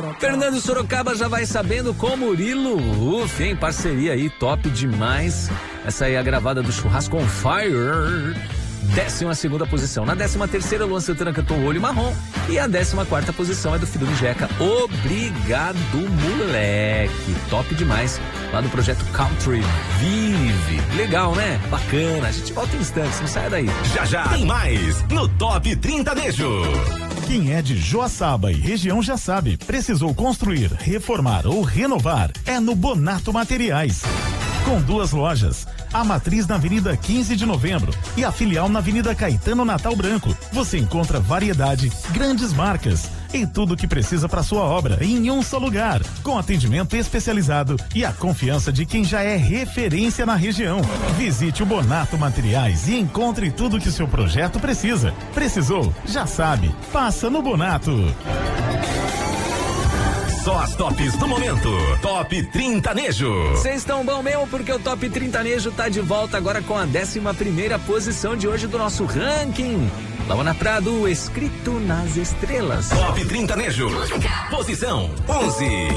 Fernando Sorocaba já vai sabendo com Murilo Ruff, em parceria aí, top demais. Essa aí é a gravada do Churrasco on Fire. 12ª posição. Na 13ª, Luan Santana cantou O Olho Marrom. E a 14ª posição é do Fido Jeca. Obrigado, moleque. Top demais. Lá do projeto Country Vive. Legal, né? Bacana. A gente volta em instantes, não sai daí. Já tem mais no Top 30 Nejo. Quem é de Joaçaba e região já sabe, precisou construir, reformar ou renovar, é no Bonato Materiais. Com 2 lojas, a matriz na Avenida 15 de Novembro e a filial na Avenida Caetano Natal Branco. Você encontra variedade, grandes marcas e tudo o que precisa para sua obra em um só lugar, com atendimento especializado e a confiança de quem já é referência na região. Visite o Bonato Materiais e encontre tudo o que o seu projeto precisa. Precisou? Já sabe. Passa no Bonato. Só as tops do momento. Top 30 Nejo. Vocês estão bom mesmo, porque o Top 30 Nejo tá de volta agora com a 11ª posição de hoje do nosso ranking. Laona Prado, Escrito nas Estrelas. Top 30 Nejo. Posição 11.